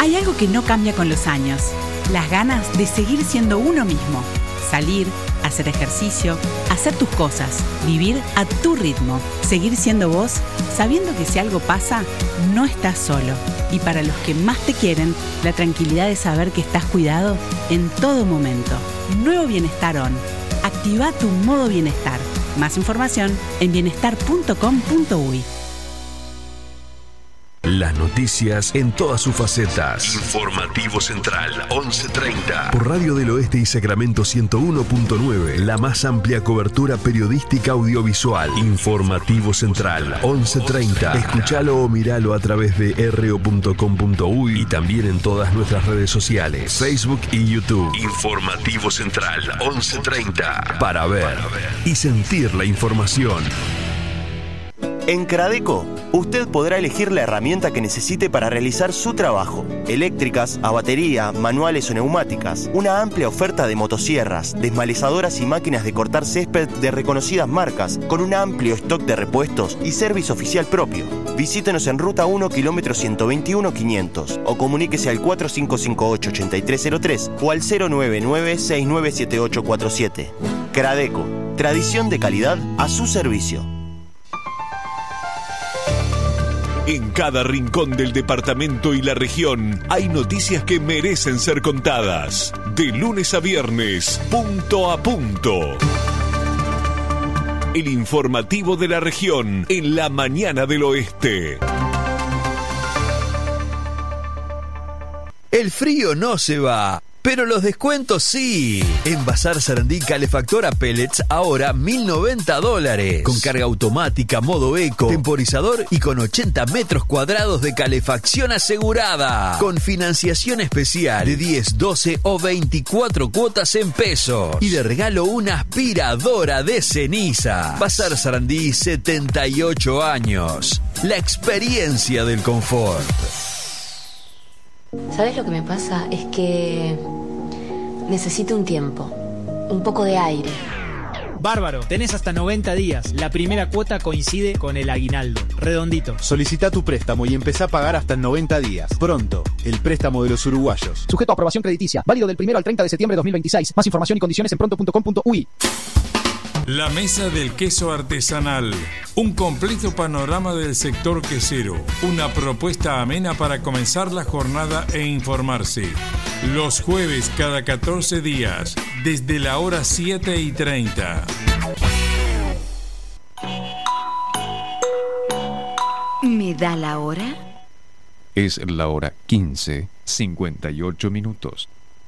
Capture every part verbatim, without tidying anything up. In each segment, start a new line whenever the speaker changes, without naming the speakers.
Hay algo que no cambia con los años, las ganas de seguir siendo uno mismo. Salir, hacer ejercicio, hacer tus cosas, vivir a tu ritmo, seguir siendo vos, sabiendo que si algo pasa, no estás solo. Y para los que más te quieren, la tranquilidad de saber que estás cuidado en todo momento. Nuevo Bienestar On. Activa tu modo bienestar. Más información en bienestar punto com punto uy.
Las noticias en todas sus facetas. Informativo Central, once treinta. Por Radio del Oeste y Sacramento ciento uno punto nueve. La más amplia cobertura periodística audiovisual. Informativo Central, once treinta. Escuchalo o miralo a través de r o punto com punto uy y también en todas nuestras redes sociales, Facebook y YouTube. Informativo Central, once treinta. Para ver y sentir la información.
En Cradeco, usted podrá elegir la herramienta que necesite para realizar su trabajo. Eléctricas, a batería, manuales o neumáticas. Una amplia oferta de motosierras, desmalezadoras y máquinas de cortar césped de reconocidas marcas, con un amplio stock de repuestos y servicio oficial propio. Visítenos en Ruta uno, kilómetro ciento veintiuno quinientos o comuníquese al cuatro cinco cinco ocho, ocho tres cero tres o al cero nueve nueve, seis nueve siete ocho cuatro siete. Cradeco, tradición de calidad a su servicio.
En cada rincón del departamento y la región hay noticias que merecen ser contadas. De lunes a viernes, punto a punto. El informativo de la región en la mañana del oeste.
El frío no se va, pero los descuentos sí. En Bazar Sarandí Calefactora Pellets ahora mil noventa dólares. Con carga automática, modo eco, temporizador y con ochenta metros cuadrados de calefacción asegurada. Con financiación especial de diez, doce o veinticuatro cuotas en pesos. Y de regalo una aspiradora de ceniza. Bazar Sarandí, setenta y ocho años. La experiencia del confort.
¿Sabes lo que me pasa? Es que necesito un tiempo, un poco de aire.
Bárbaro, tenés hasta noventa días. La primera cuota coincide con el aguinaldo. Redondito.
Solicita tu préstamo y empezá a pagar hasta en noventa días. Pronto, el préstamo de los uruguayos.
Sujeto a aprobación crediticia. Válido del primero al treinta de septiembre de dos mil veintiséis. Más información y condiciones en pronto punto com punto uy.
La Mesa del Queso Artesanal. Un completo panorama del sector quesero. Una propuesta amena para comenzar la jornada e informarse. Los jueves cada catorce días, desde la hora siete y treinta.
¿Me da la hora?
Es la hora quince, cincuenta y ocho minutos.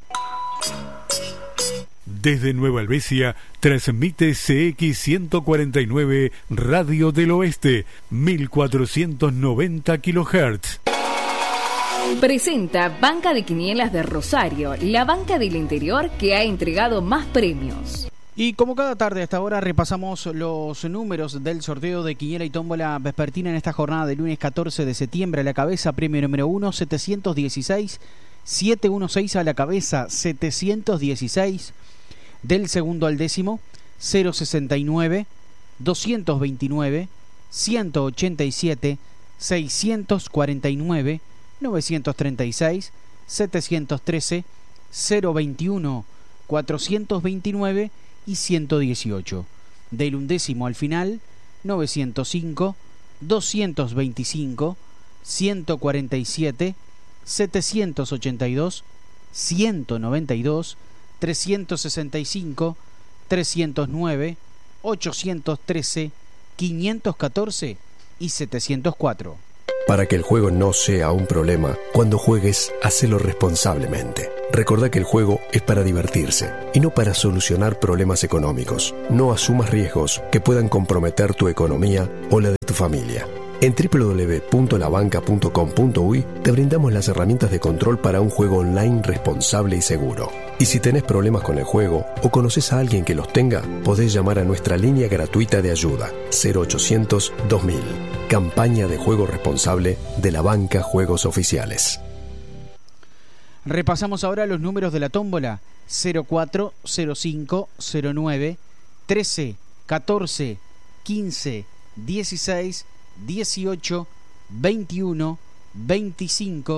Desde Nueva Helvecia, transmite C X ciento cuarenta y nueve Radio del Oeste, mil cuatrocientos noventa kilohertz.
Presenta Banca de Quinielas de Rosario, la banca del interior que ha entregado más premios.
Y como cada tarde a esta hora repasamos los números del sorteo de Quiniela y Tómbola vespertina en esta jornada de lunes catorce de septiembre. A la cabeza, premio número uno, setecientos dieciséis, setecientos dieciséis a la cabeza, setecientos dieciséis. Del segundo al décimo, cero sesenta y nueve, doscientos veintinueve, ciento ochenta y siete, seiscientos cuarenta y nueve, novecientos treinta y seis, setecientos trece, cero veintiuno, cuatrocientos veintinueve y ciento dieciocho. Del undécimo al final, novecientos cinco, doscientos veinticinco, ciento cuarenta y siete, setecientos ochenta y dos, ciento noventa y dos, trescientos sesenta y cinco, trescientos nueve, ochocientos trece, quinientos catorce y setecientos cuatro.
Para que el juego no sea un problema, cuando juegues, hacelo responsablemente. Recordá que el juego es para divertirse y no para solucionar problemas económicos. No asumas riesgos que puedan comprometer tu economía o la de tu familia. En doble u doble u doble u punto la banca punto com punto uy te brindamos las herramientas de control para un juego online responsable y seguro. Y si tenés problemas con el juego o conoces a alguien que los tenga, podés llamar a nuestra línea gratuita de ayuda cero ochocientos, dos mil. Campaña de juego responsable de la banca Juegos Oficiales.
Repasamos ahora los números de la tómbola: cero cuatro, cero cinco, cero nueve, trece, catorce, quince, dieciséis, dieciocho, veintiuno, veinticinco,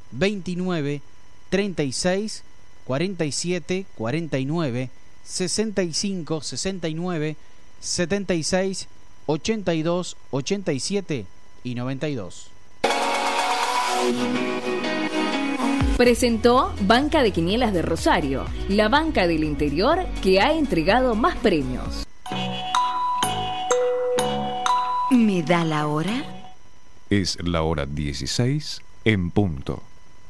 veintinueve, treinta y seis, cuarenta y siete, cuarenta y nueve, sesenta y cinco, sesenta y nueve, setenta y seis, ochenta y dos, ochenta y siete y noventa y dos.
Presentó Banca de Quinielas de Rosario, la banca del interior que ha entregado más premios.
¿Me da la hora?
Es la hora dieciséis en punto.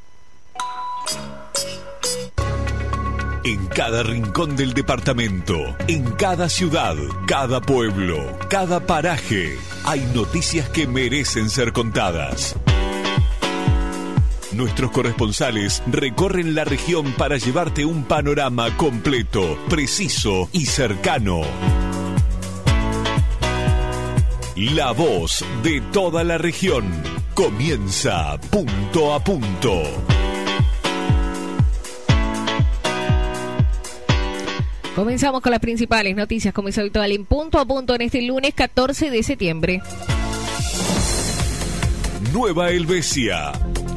En cada rincón del departamento, en cada ciudad, cada pueblo, cada paraje, hay noticias que merecen ser contadas. Nuestros corresponsales recorren la región para llevarte un panorama completo, preciso y cercano. La voz de toda la región comienza punto a punto.
Comenzamos con las principales noticias, como es habitual, en punto a punto en este lunes catorce de septiembre.
Nueva Helvecia.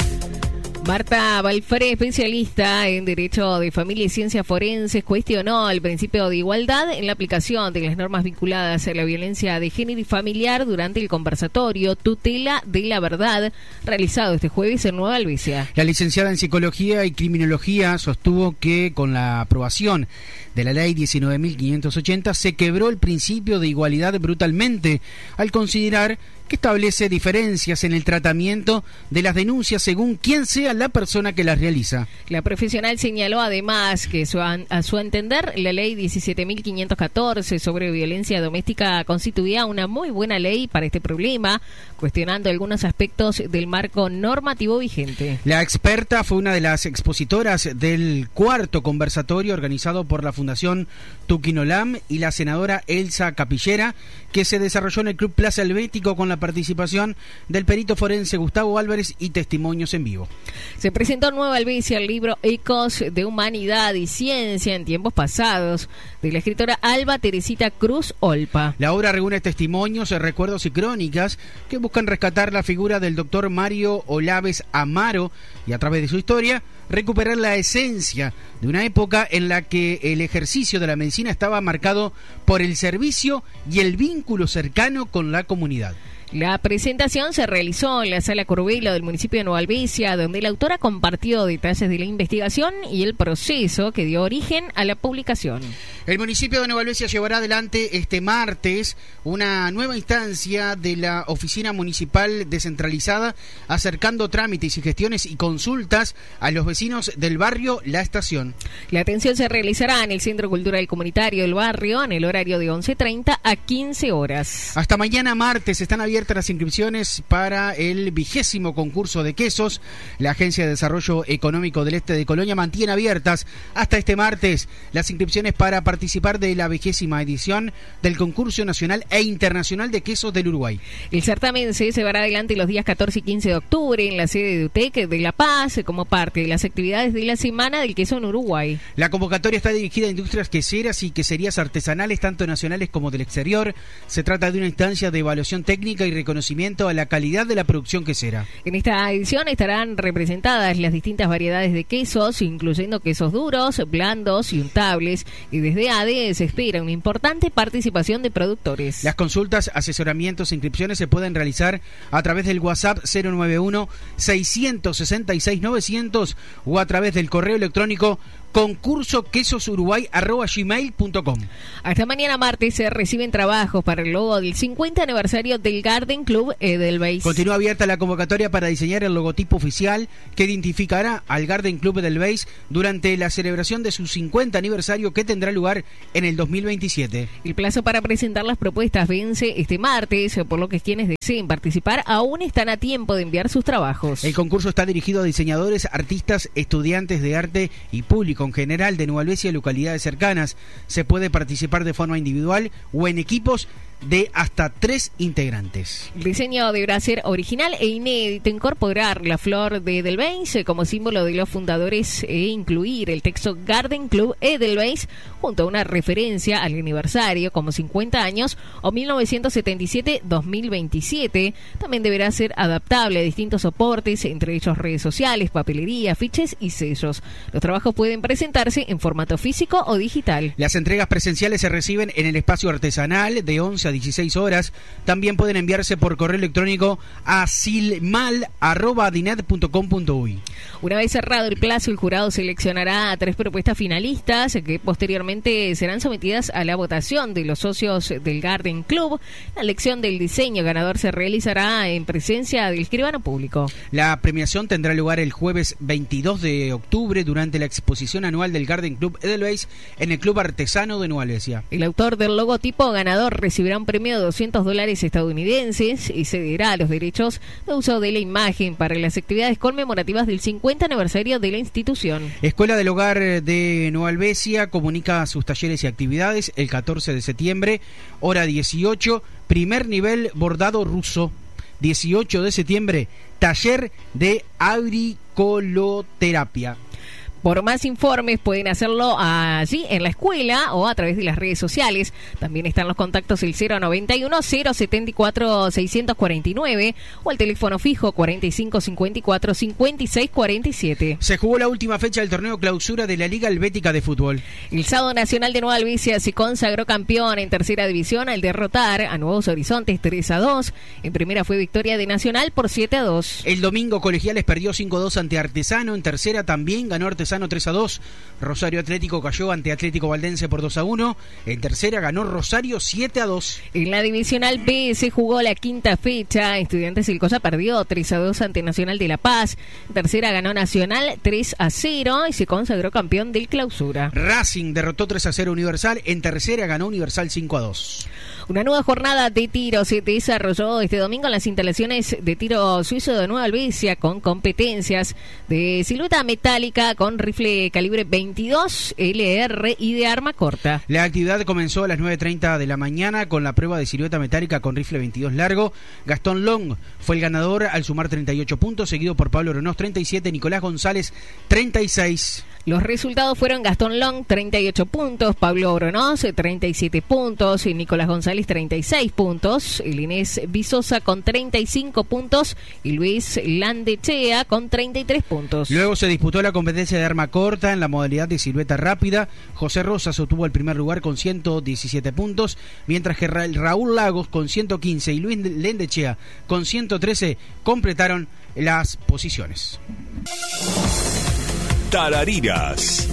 Marta Balfré, especialista en Derecho de Familia y Ciencias Forenses, cuestionó el principio de igualdad en la aplicación de las normas vinculadas a la violencia de género y familiar durante el conversatorio Tutela de la Verdad, realizado este jueves en Nueva Helvecia.
La licenciada en Psicología y Criminología sostuvo que con la aprobación de la ley diecinueve mil quinientos ochenta se quebró el principio de igualdad brutalmente al considerar que establece diferencias en el tratamiento de las denuncias según quién sea la persona que las realiza.
La profesional señaló además que su, a su entender la ley diecisiete mil quinientos catorce sobre violencia doméstica constituía una muy buena ley para este problema, cuestionando algunos aspectos del marco normativo vigente.
La experta fue una de las expositoras del cuarto conversatorio organizado por la Fundación Tuquinolam y la senadora Elsa Capillera, que se desarrolló en el Club Plaza Helvético con la participación del perito forense Gustavo Álvarez y testimonios en vivo.
Se presentó en Nueva Helvecia el libro Ecos de Humanidad y Ciencia en tiempos pasados, de la escritora Alba Teresita Cruz Olpa.
La obra reúne testimonios, recuerdos y crónicas que buscan rescatar la figura del doctor Mario Olaves Amaro y a través de su historia recuperar la esencia de una época en la que el ejercicio de la medicina estaba marcado por el servicio y el vínculo cercano con la comunidad.
La presentación se realizó en la Sala Curvelo del municipio de Nueva Helvecia, donde la autora compartió detalles de la investigación y el proceso que dio origen a la publicación.
El municipio de Nueva Helvecia llevará adelante este martes una nueva instancia de la Oficina Municipal Descentralizada, acercando trámites y gestiones y consultas a los vecinos del barrio La Estación.
La atención se realizará en el Centro Cultural Comunitario del barrio en el horario de once treinta a quince horas.
Hasta mañana martes están abiertas las inscripciones para el vigésimo concurso de quesos. La Agencia de Desarrollo Económico del Este de Colonia mantiene abiertas hasta este martes las inscripciones para participar de la vigésima edición del concurso nacional e internacional de quesos del Uruguay.
El certamen se llevará adelante los días catorce y quince de octubre en la sede de U T E C de La Paz como parte de las actividades de la Semana del Queso en Uruguay.
La convocatoria está dirigida a industrias queseras y queserías artesanales, tanto nacionales como del exterior. Se trata de una instancia de evaluación técnica y reconocimiento a la calidad de la producción quesera.
En esta edición estarán representadas las distintas variedades de quesos, incluyendo quesos duros, blandos y untables, y desde A D E se espera una importante participación de productores.
Las consultas, asesoramientos e inscripciones se pueden realizar a través del WhatsApp cero nueve uno, seis seis seis, nueve cero cero o a través del correo electrónico concurso quesos uruguay arroba gmail punto com.
Hasta mañana martes se reciben trabajos para el logo del cincuenta aniversario del Garden Club Edelweiss.
Continúa abierta la convocatoria para diseñar el logotipo oficial que identificará al Garden Club Edelweiss durante la celebración de su cincuenta aniversario que tendrá lugar en el dos mil veintisiete.
El plazo para presentar las propuestas vence este martes, por lo que quienes deseen participar aún están a tiempo de enviar sus trabajos.
El concurso está dirigido a diseñadores, artistas, estudiantes de arte y público en general de Nueva Helvecia y localidades cercanas. Se puede participar de forma individual o en equipos de hasta tres integrantes.
El diseño deberá ser original e inédito, incorporar la flor de Edelweiss como símbolo de los fundadores e incluir el texto Garden Club Edelweiss junto a una referencia al aniversario como cincuenta años o mil novecientos setenta y siete a dos mil veintisiete. También deberá ser adaptable a distintos soportes, entre ellos redes sociales, papelería, afiches y sellos. Los trabajos pueden presentarse en formato físico o digital.
Las entregas presenciales se reciben en el espacio artesanal de once a dieciséis horas. También pueden enviarse por correo electrónico a silmal arroba dinet punto com punto uy.
Una vez cerrado el plazo, el jurado seleccionará a tres propuestas finalistas que posteriormente serán sometidas a la votación de los socios del Garden Club. La elección del diseño ganador se realizará en presencia del escribano público.
La premiación tendrá lugar el jueves veintidós de octubre durante la exposición anual del Garden Club Edelweiss en el Club Artesano de Nueva Albesia.
El autor del logotipo ganador recibirá un premio de doscientos dólares estadounidenses y cederá los derechos de uso de la imagen para las actividades conmemorativas del cincuenta aniversario de la institución.
Escuela del Hogar de Nueva Albesia comunica sus talleres y actividades el catorce de septiembre, hora dieciocho, primer nivel bordado ruso. dieciocho de septiembre, taller de auricoloterapia.
Por más informes pueden hacerlo allí en la escuela o a través de las redes sociales. También están los contactos el cero noventa y uno, cero setenta y cuatro, seiscientos cuarenta y nueve o el teléfono fijo cuarenta y cinco cincuenta y cuatro, cincuenta y seis cuarenta y siete.
Se jugó la última fecha del torneo clausura de la Liga Helvética de Fútbol.
El Sábado Nacional de Nueva Albesia se consagró campeón en tercera división al derrotar a Nuevos Horizontes tres a dos. En primera fue victoria de Nacional por siete a dos.
El domingo Colegiales perdió cinco a dos ante Artesano. En tercera también ganó Artesano tres a dos. Rosario Atlético cayó ante Atlético Valdense por dos a uno. En tercera ganó Rosario siete a dos.
En la divisional B se jugó la quinta fecha. Estudiantes del Cosa perdió tres a dos ante Nacional de La Paz. En tercera ganó Nacional tres a cero y se consagró campeón del clausura.
Racing derrotó tres a cero Universal. En tercera ganó Universal cinco a dos.
Una nueva jornada de tiro se desarrolló este domingo en las instalaciones de tiro suizo de Nueva Albesia con competencias de silueta metálica con rifle calibre veintidós L R y de arma corta.
La actividad comenzó a las nueve treinta de la mañana con la prueba de silueta metálica con rifle veintidós largo. Gastón Long fue el ganador al sumar treinta y ocho puntos, seguido por Pablo Oronoz treinta y siete, Nicolás González treinta y seis.
Los resultados fueron Gastón Long treinta y ocho puntos, Pablo Oronoz treinta y siete puntos, y Nicolás González treinta y seis puntos, el Inés Vizosa con treinta y cinco puntos y Luis Landechea con treinta y tres puntos.
Luego se disputó la competencia de arma corta en la modalidad de silueta rápida. José Rosas obtuvo el primer lugar con ciento diecisiete puntos, mientras que Raúl Lagos con ciento quince y Luis Landechea con ciento trece completaron las posiciones.
Tarariras.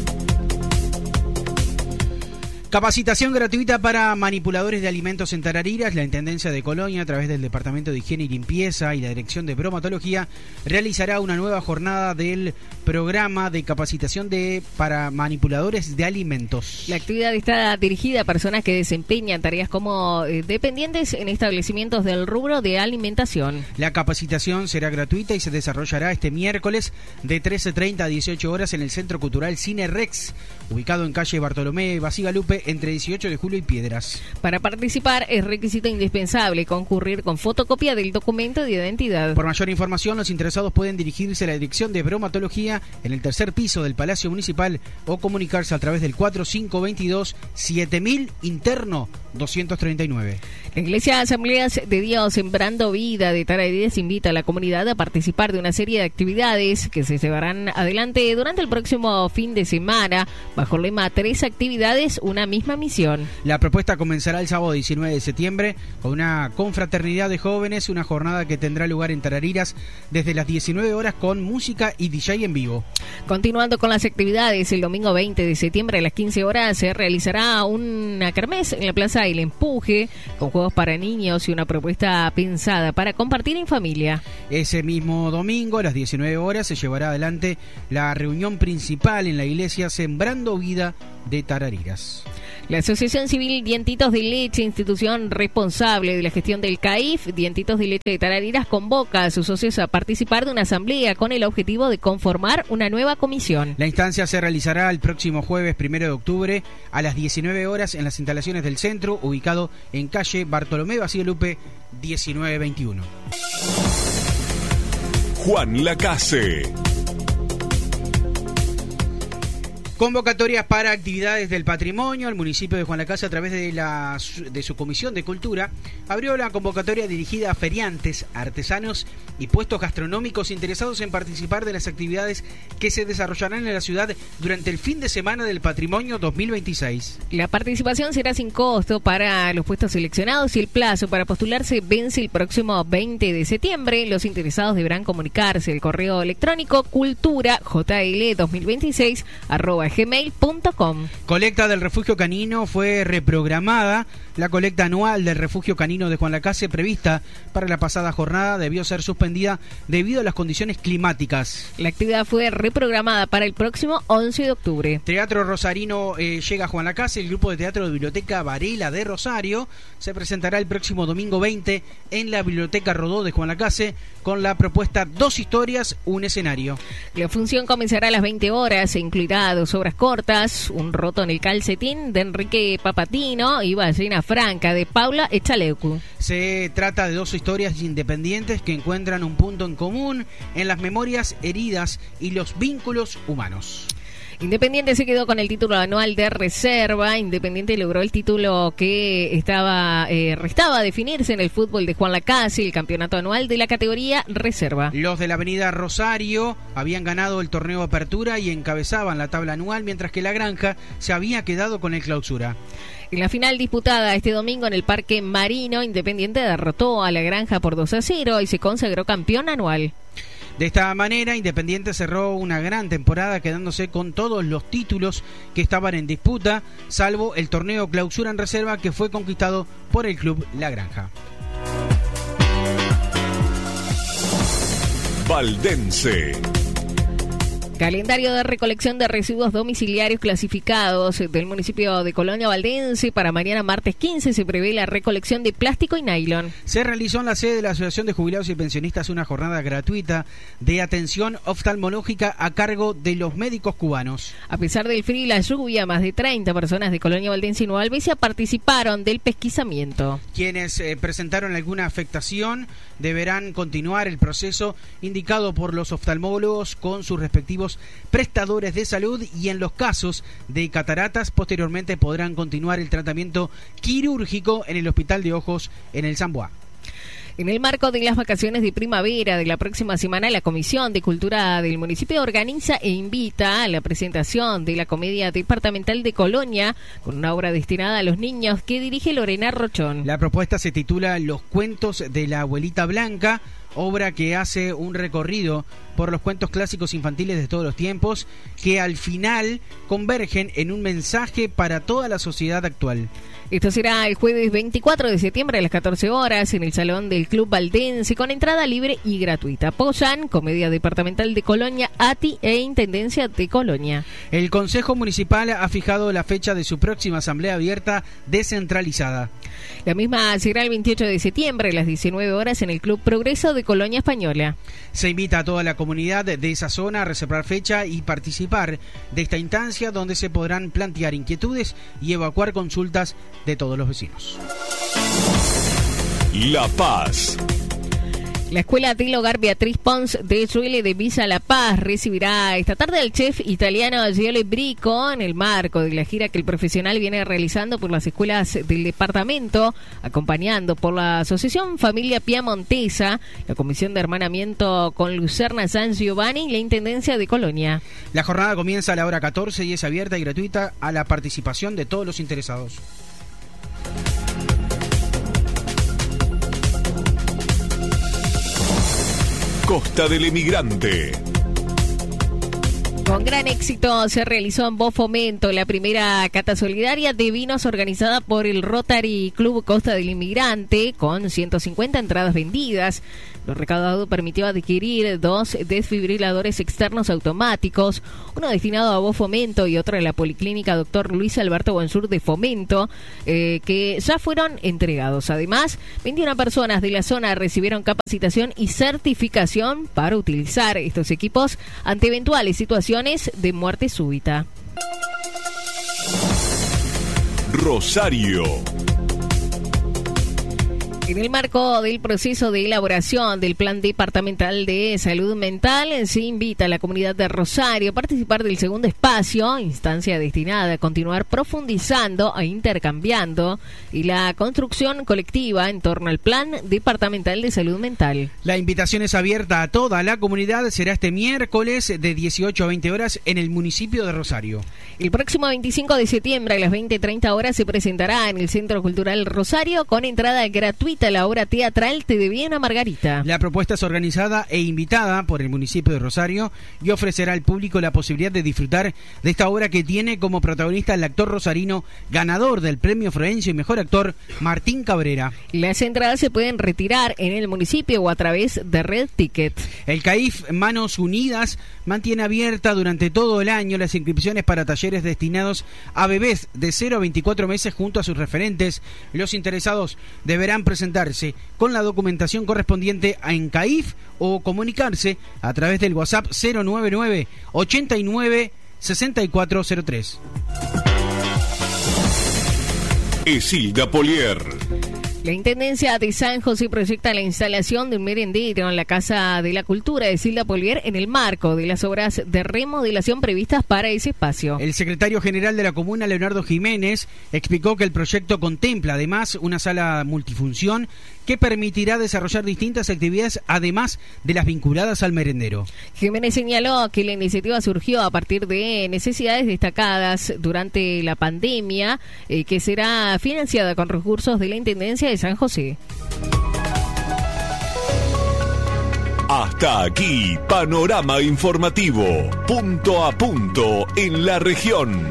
Capacitación gratuita para manipuladores de alimentos en Tarariras. La Intendencia de Colonia, a través del Departamento de Higiene y Limpieza y la Dirección de Bromatología, realizará una nueva jornada del programa de capacitación de para manipuladores de alimentos.
La actividad está dirigida a personas que desempeñan tareas como eh, dependientes en establecimientos del rubro de alimentación.
La capacitación será gratuita y se desarrollará este miércoles de trece treinta a dieciocho horas en el Centro Cultural Cine Rex, ubicado en calle Bartolomé Basigalupe, entre dieciocho de julio y Piedras.
Para participar es requisito indispensable concurrir con fotocopia del documento de identidad.
Por mayor información, los interesados pueden dirigirse a la Dirección de Bromatología en el tercer piso del Palacio Municipal o comunicarse a través del cuatro cinco veintidós siete mil interno doscientos treinta y nueve.
La Iglesia Asambleas de Dios Sembrando Vida de Tarariras invita a la comunidad a participar de una serie de actividades que se llevarán adelante durante el próximo fin de semana bajo el lema Tres actividades, una misma misión.
La propuesta comenzará el sábado diecinueve de septiembre con una confraternidad de jóvenes, una jornada que tendrá lugar en Tarariras desde las diecinueve horas con música y D J en vivo.
Continuando con las actividades, el domingo veinte de septiembre a las quince horas se realizará una kermés en la Plaza El Empuje con juegos para niños y una propuesta pensada para compartir en familia.
Ese mismo domingo a las diecinueve horas se llevará adelante la reunión principal en la iglesia Sembrando Vida de Tarariras.
La Asociación Civil Dientitos de Leche, institución responsable de la gestión del C A I F, Dientitos de Leche de Tarariras, convoca a sus socios a participar de una asamblea con el objetivo de conformar una nueva comisión.
La instancia se realizará el próximo jueves primero de octubre a las diecinueve horas en las instalaciones del centro, ubicado en calle Bartolomé Vacío Lupe diecinueve veintiuno.
Juan Lacase.
Convocatorias para actividades del patrimonio. El municipio de Juan Lacase, a través de, la, de su Comisión de Cultura, abrió la convocatoria dirigida a feriantes, artesanos y puestos gastronómicos interesados en participar de las actividades que se desarrollarán en la ciudad durante el fin de semana del patrimonio dos mil veintiséis.
La participación será sin costo para los puestos seleccionados y el plazo para postularse vence el próximo veinte de septiembre. Los interesados deberán comunicarse al correo electrónico cultura j l dos mil veintiséis arroba gmail punto com.
Colecta del refugio canino fue reprogramada. La colecta anual del refugio canino de Juan Lacase, prevista para la pasada jornada, debió ser suspendida debido a las condiciones climáticas.
La actividad fue reprogramada para el próximo once de octubre.
Teatro Rosarino eh, llega a Juan Lacase. El grupo de teatro de Biblioteca Varela de Rosario se presentará el próximo domingo veinte en la Biblioteca Rodó de Juan Lacase con la propuesta Dos historias, un escenario.
La función comenzará a las veinte horas e incluirá dos obras cortas, Un roto en el calcetín de Enrique Papatino y Ballena Franca de Paula Echaleucu.
Se trata de dos historias independientes que encuentran un punto en común en las memorias heridas y los vínculos humanos.
Independiente se quedó con el título anual de reserva. Independiente logró el título que estaba eh, restaba definirse en el fútbol de Juan Lacase, el campeonato anual de la categoría reserva.
Los de la Avenida Rosario habían ganado el torneo Apertura y encabezaban la tabla anual, mientras que La Granja se había quedado con el Clausura.
En la final disputada este domingo en el Parque Marino, Independiente derrotó a La Granja por dos a cero y se consagró campeón anual.
De esta manera, Independiente cerró una gran temporada quedándose con todos los títulos que estaban en disputa, salvo el torneo Clausura en reserva que fue conquistado por el club La Granja.
Valdense.
Calendario de recolección de residuos domiciliarios clasificados del municipio de Colonia Valdense. Para mañana martes quince se prevé la recolección de plástico y nylon.
Se realizó en la sede de la Asociación de Jubilados y Pensionistas una jornada gratuita de atención oftalmológica a cargo de los médicos cubanos.
A pesar del frío y la lluvia, más de treinta personas de Colonia Valdense y Nueva Albesia participaron del pesquisamiento.
Quienes eh, presentaron alguna afectación deberán continuar el proceso indicado por los oftalmólogos con sus respectivos prestadores de salud, y en los casos de cataratas posteriormente podrán continuar el tratamiento quirúrgico en el Hospital de Ojos en el Zamboa.
En el marco de las vacaciones de primavera de la próxima semana, la Comisión de Cultura del municipio organiza e invita a la presentación de la Comedia Departamental de Colonia con una obra destinada a los niños que dirige Lorena Rochón.
La propuesta se titula Los cuentos de la abuelita Blanca, obra que hace un recorrido por los cuentos clásicos infantiles de todos los tiempos, que al final convergen en un mensaje para toda la sociedad actual.
Esto será el jueves veinticuatro de septiembre a las catorce horas en el Salón del Club Valdense, con entrada libre y gratuita. Apoyan Comedia Departamental de Colonia, A T I e Intendencia de Colonia.
El Consejo Municipal ha fijado la fecha de su próxima asamblea abierta descentralizada.
La misma será el veintiocho de septiembre a las diecinueve horas en el Club Progreso de Colonia Española.
Se invita a toda la comunidad de esa zona a reservar fecha y participar de esta instancia, donde se podrán plantear inquietudes y evacuar consultas de todos los vecinos.
La Paz.
La Escuela del Hogar Beatriz Pons de Suele de Villa La Paz recibirá esta tarde al chef italiano Giole Brico en el marco de la gira que el profesional viene realizando por las escuelas del departamento, acompañando por la Asociación Familia Piamontesa, la Comisión de Hermanamiento con Lucerna San Giovanni y la Intendencia de Colonia.
La jornada comienza a la hora catorce y es abierta y gratuita a la participación de todos los interesados.
Costa del Emigrante.
Con gran éxito se realizó en Voz Fomento la primera cata solidaria de vinos organizada por el Rotary Club Costa del Inmigrante, con ciento cincuenta entradas vendidas. Lo recaudado permitió adquirir dos desfibriladores externos automáticos, uno destinado a Voz Fomento y otro a la Policlínica Doctor Luis Alberto Buensur de Fomento, eh, que ya fueron entregados. Además, veintiuna personas de la zona recibieron capacitación y certificación para utilizar estos equipos ante eventuales situaciones de muerte súbita.
Rosario.
En el marco del proceso de elaboración del Plan Departamental de Salud Mental, se invita a la comunidad de Rosario a participar del segundo espacio, instancia destinada a continuar profundizando e intercambiando y la construcción colectiva en torno al Plan Departamental de Salud Mental.
La invitación es abierta a toda la comunidad, será este miércoles de dieciocho a veinte horas en el municipio de Rosario.
El próximo veinticinco de septiembre a las veinte treinta horas se presentará en el Centro Cultural Rosario con entrada gratuita la obra teatral Te debía una Margarita.
La propuesta es organizada e invitada por el municipio de Rosario y ofrecerá al público la posibilidad de disfrutar de esta obra que tiene como protagonista el actor rosarino ganador del premio Florencio y mejor actor Martín Cabrera.
Las entradas se pueden retirar en el municipio o a través de Red Ticket.
El CAIF Manos Unidas mantiene abierta durante todo el año las inscripciones para talleres destinados a bebés de cero a veinticuatro meses junto a sus referentes. Los interesados deberán presentarse con la documentación correspondiente a CAIF o comunicarse a través del WhatsApp cero noventa y nueve, ochenta y nueve, sesenta y cuatro cero tres.
Esilda Polier.
La Intendencia de San José proyecta la instalación de un merendero en la Casa de la Cultura de Esilda Polier en el marco de las obras de remodelación previstas para ese espacio.
El secretario general de la comuna, Leonardo Jiménez, explicó que el proyecto contempla además una sala multifunción que permitirá desarrollar distintas actividades además de las vinculadas al merendero.
Jiménez señaló que la iniciativa surgió a partir de necesidades destacadas durante la pandemia, eh, que será financiada con recursos de la Intendencia de San José.
Hasta aquí, panorama informativo, punto a punto en la región.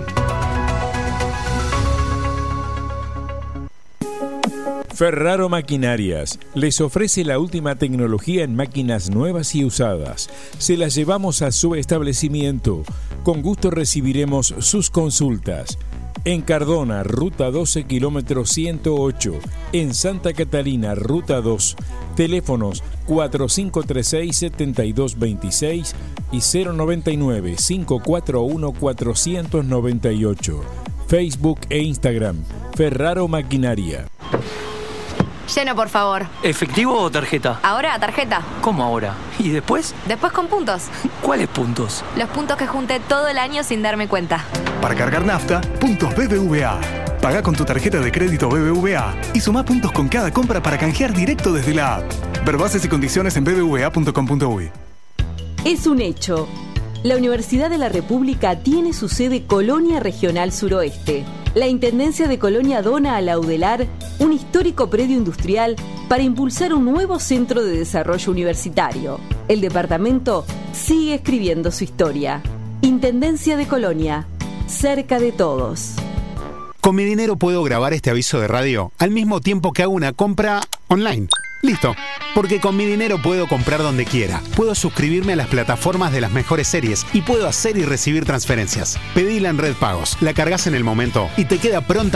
Ferraro Maquinarias les ofrece la última tecnología en máquinas nuevas y usadas. Se las llevamos a su establecimiento. Con gusto recibiremos sus consultas. En Cardona, ruta doce, kilómetro ciento ocho. En Santa Catalina, ruta dos. Teléfonos cuatro cinco tres seis, siete dos dos seis y cero noventa y nueve, cinco cuatro uno, cuatro nueve ocho. Facebook e Instagram, Ferraro Maquinaria.
Lleno, por favor.
¿Efectivo o tarjeta?
Ahora, tarjeta.
¿Cómo ahora? ¿Y después?
Después con puntos.
¿Cuáles puntos?
Los puntos que junté todo el año sin darme cuenta.
Para cargar nafta, puntos B B V A. Paga con tu tarjeta de crédito B B V A y suma puntos con cada compra para canjear directo desde la app. Ver bases y condiciones en b b v a punto com punto u y.
Es un hecho. La Universidad de la República tiene su sede Colonia Regional Suroeste. La Intendencia de Colonia dona a la UDELAR un histórico predio industrial para impulsar un nuevo centro de desarrollo universitario. El departamento sigue escribiendo su historia. Intendencia de Colonia, cerca de todos.
Con mi dinero puedo grabar este aviso de radio al mismo tiempo que hago una compra online. Listo, porque con mi dinero puedo comprar donde quiera, puedo suscribirme a las plataformas de las mejores series y puedo hacer y recibir transferencias. Pedila en Red Pagos, la cargas en el momento y te queda pronta